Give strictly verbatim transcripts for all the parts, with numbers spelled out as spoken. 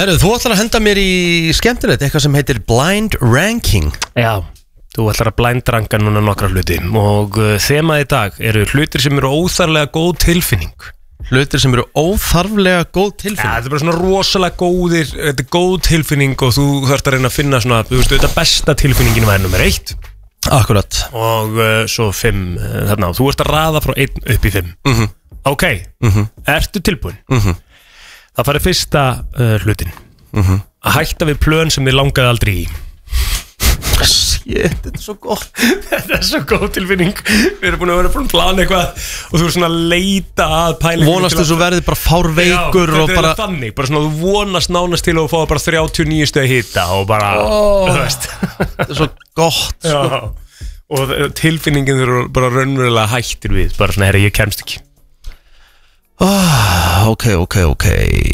Herru, þú ætlar að henda mér í skemmtilegt eitthvað sem heitir blind ranking. Já, þú ætlar að blind ranka núna nokkra hluti og uh, þemað í dag eru hlutir sem eru óþarflega góð tilfinning. Hlutir sem eru óþarflega góð tilfinning? Ja, þetta er bara svona rosalega góðir, þetta er góð tilfinning og þú þarft að reyna að finna svona, þú veist, þetta besta tilfinningin var nummer eitt. Akkurat. Og uh, svo fimm uh, þarna, þú ert að raða frá einn upp í fimm. Mhm. Ok, Mhm. ertu tilbúin? Mhm. Það farið fyrsta uh, hlutin Mhm. að hætta við plön sem þið langaði aldrei í. Shit, þetta er svo gott. Þetta er svo góð tilfinning. Við erum búin að vera búin að plana eitthvað og þú er svona að leita að pælinginu. Vonast þú svo verðið bara fárveikur Já, og þetta bara er þannig, bara svona þú vonast nánast til að fá bara þrjátíu og níu stiga hita og bara, Ó. þú veist. Þetta er svo gott sko. Já, og tilfinningin eru bara raunverulega hættir við, bara svona, herri, ég kemst ekki. oh, Ok, ok, ok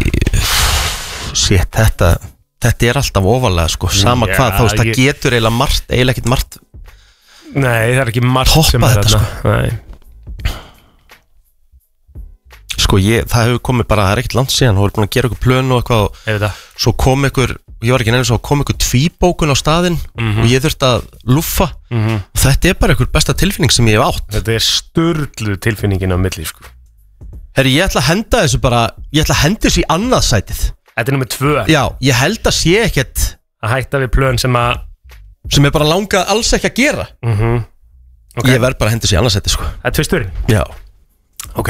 Shit, þetta Þetta er alltaf ofalega sko. Sama Já, hvað, þá veist, það ég- getur eiginlega margt eiginlega ekkert margt Nei, það er ekki margt Toppa sem er þetta, þarna. Nei. Sko, ég, það hefur komið bara, það er ekkert langt síðan Þú hefur búin að gera ykkur plön og eitthvað og Ef það. svo kom ykkur, ég var ekki nefnir svo kom ykkur tvíbókun á staðinn Mhm. og ég þurfti að lúffa Mhm. og þetta er bara ykkur besta tilfinning sem ég hef átt. Þetta er sturlu tilfinningin á milli, sko. Herri, ég ætla að henda þessu bara, ég ætla að henda þessu í annað sætið. Þetta er nummer tvö. Já, ég held að sé ekkert Að hætta við plön sem að sem er bara langað alls ekki að gera. Mhm. Ok. Ég verð bara að henda þessu í annað sætið sko. Það er tvisturinn. Já. Ok.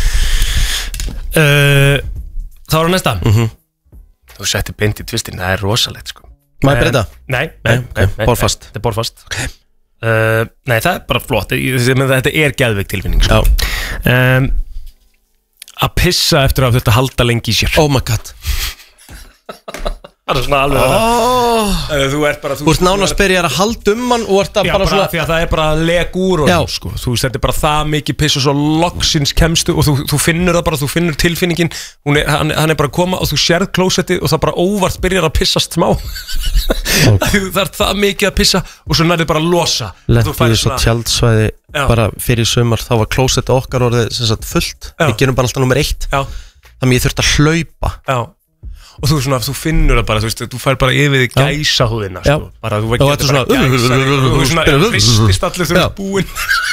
uh, Þá er næsta. Mhm. Þú setti beint í tvistin, það er rosalegt, sko. Má ég Eh, breyta? Nei, Nei, nei, ok, nei, borðfast. nei, þetta er borðfast. Ok. uh, Nei, það er bara flott. Ég- ég- Þetta er geðveik tilfinning, sko. Já. um, Að pissa eftir að þetta halda lengi í sér. Oh my god. Það er svona alveg oh. það. Þú ert bara Þú ert nánast byrjar að halda um hann og ert að Já, bara bara svona því að það er bara að leg úr Já. honum, sko. Þú veist, þetta er bara það mikið piss og svo loksins kemstu og þú, þú finnur það bara, þú finnur tilfinningin hún er, hann, hann er bara að koma og þú sérð klósettið og það bara óvart byrjar að pissast smá. okay. Það er það mikið að pissa og svo nærið bara að losa. Lenti Þú færð í svo svona- tjaldsvæði Já. bara fyrir sumar, þá var klósett okkar orðið sem sagt fullt, Já. við gerum bara alltaf nummer eitt Já. þannig ég þurfti að hlaupa. Já. Og þú, svona, þú finnur það bara, þú veist, þú fær bara yfir þig gæsa húðina, Já. sko. Bara, þú Og getur þetta er bara svona- gæsa þig og þú er svona hristist allir þú Já. ert búinn.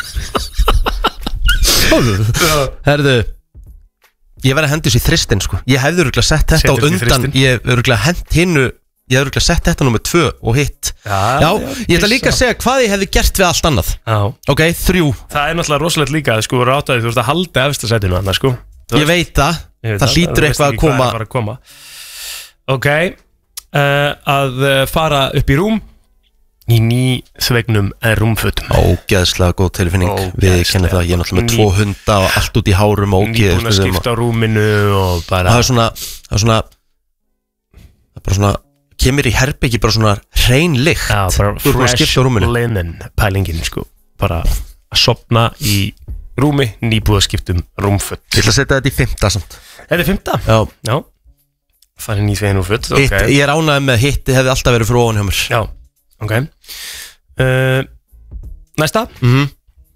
Herðu, ég verði að hendi þessu í þristin sko. Ég hefði örugglega sett þetta á Setur þetta í undan þristinn? ég hefði örugglega hent hinnu ég hefði örugglega sett þetta nummer tvö og hitt. Já, Já, já, ég ætla líka að segja hvað ég hefði gert við allt annað. Já. Ok, þrjú. Það er náttúrulega rosalegt líka, sko, þú rátaði, þú veist að halda efsta sætinu hann, sko. Þú Ég veit það, Ég veit það hlýtur þú veist eitthvað að ekki hvað koma er að fara að koma. Ok, uh, að uh, fara upp í rúm í ný þvegnum rúmfötum. Ógeðslega góð tilfinning. Við kennum það, ég er náttúrulega með Ný- tvo hunda og allt út í hárum og Nýbúin að skipta á rúminu og bara Það er svona Það er svona Það er bara svona Kemur í herbyggi bara svona hrein lykt. Já, bara Þú er búin að fresh skipta á rúminu. linen pælingin, sko. Bara að sopna í rúmi, nýbúið að skipta um rúmföt. Ég ætla að setja þetta í fimmta samt. Þetta er fymta? Já. Já. Farið nýtt veginn úr föt, ok. Hitt, ég er ánægð með hitti hefði alltaf verið fyrir ofan hjá mér. Já, ok. Uh, næsta. Mhm.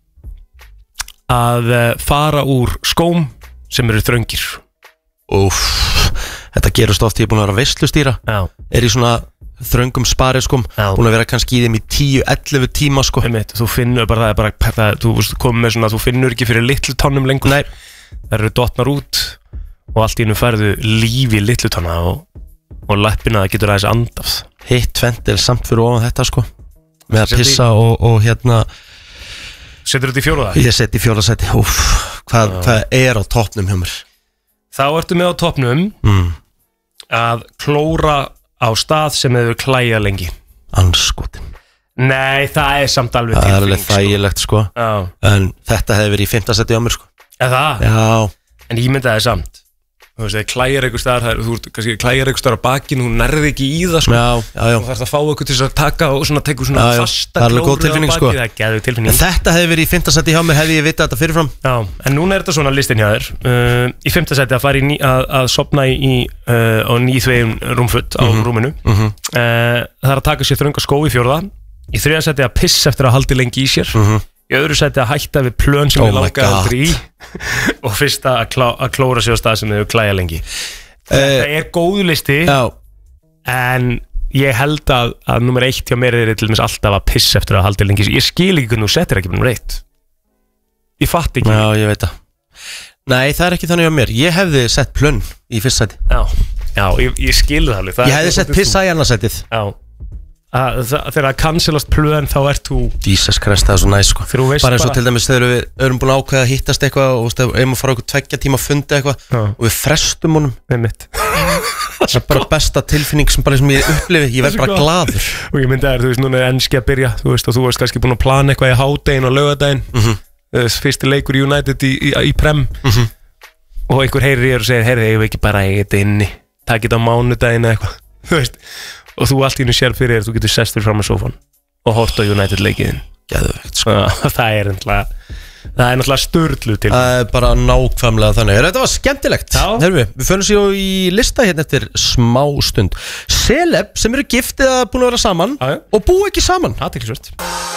Að uh, fara úr skóm sem eru þröngir. Úff, þetta gerist oft, ég er búin að vera veislustýra. Já. Er í svona þröngum spariskum, Já. búin að vera kannski í þeim í tíu ellefu tíma sko. Einmitt, þú finnur bara, það er bara það, þú veist, komið með svona, þú finnur ekki fyrir litlu tónnum lengur. Nei. Það eru dottnar út og allt í hennu færðu lífi í litlu tónna og, og lappina það getur aðeins andað. Hitt tvent er samt fyrir ofan þetta sko. Með að Setti- pissa og, og hérna Setur þetta í fjóraða? Ég seti í fjóra seti. Úff, hvað, hvað er á toppnum hjá mér? Þá ertu með á toppnum mm. að klóra á stað sem hefur klæja lengi. Anskotin. Nei, það er samt alveg Það er tilfinning, alveg þægilegt sko. Já. En þetta hefði verið í fimmta seti á mér sko. Er það? Já. En ég myndi það samt. Þú veist, það klæjar einhver staðar, það er- þú ert kannski klæjar einhver staðar á bakinu, hún nærði ekki í það sko. Já, já, já. Og þarf að fá eitthvað til þess að taka og svona tekur svona Já, já. fasta Það er alveg góð klóru á tilfinning, bakið, sko. það er geðveik tilfinning. En þetta hefði verið í fimmta seti hjá mér hefði ég vitað þetta fyrirfram. Já, en núna er þetta svona listin hjá þér. uh, Í fimmta seti að fara í ný, að, að sopna í uh, á nýþvegin rúmfutt á Mhm. rúminu. Mhm. uh, Það er að taka sér þrönga skó í fjórða. Í þriðja seti að pissa eftir að haldi lengi í sér. Mhm. Í öðru seti að hætta við plön sem Oh við my langaði God. aldrei í. Og fyrsta að, klá, að klóra sér á stað sem við klæja lengi. Þetta er góðu listi Já. En ég held að, að nummer eitt hjá mér er til dæmis alltaf að pissa eftir að halda lengi. Ég skil ekki hvernig þú settir ekki nummer eitt. Ég fatt ekki. Já, ég veit það. Nei, það er ekki þannig á mér. Ég hefði sett plönn í fyrst sæti. Já, já ég, ég skil það alveg. Ég hefði sett pissa í annarsætið. Já. Að, það, þegar það cancelast plön þá ert þú... Jesus Christ, það er svo næst sko. Bara eins og bara... til dæmis þegar við erum búin að ákveða að hittast eitthvað og ef maður fara okkur tveggja tíma að funda eitthvað já. Og við frestum honum. Það er bara besta tilfinning sem, bara sem ég upplifi. Ég verð bara glaður. Og ég myndi að þú veist, núna er enski að byrja, þú veist, og þú veist kannski búin að plana eitthvað í hádegin og laugardaginn. Mm-hmm. Fyrsti leikur United í, í, í Prem. Mm-hmm. Og einhver heyrir ég og segir, heyrðu, ég vil ekki bara eiga þetta inni. Takk þetta á mánudaginn eða eitthvað. Þú veist, og þú allt í hennu sér fyrir þér, þú getur sestur fram á sófan og hort á United leikiðin. Geðveikt, sko. Það er náttúrulega, það er náttúrulega sturlu til. Það er bara nákvæmlega þannig. Þetta var skemmtilegt. Herfi, við förum sér í lista hérna eftir smá stund. Celeb sem eru gift eða búin að vera saman já, já. Og búa ekki saman. Athyglisvert.